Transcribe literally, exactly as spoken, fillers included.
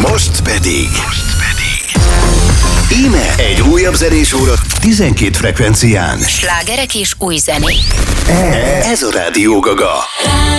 Most pedig... Most pedig... Íme egy újabb zenés óra tizenkét frekvencián. Slágerek és új zenék. Ez a Rádió Gaga.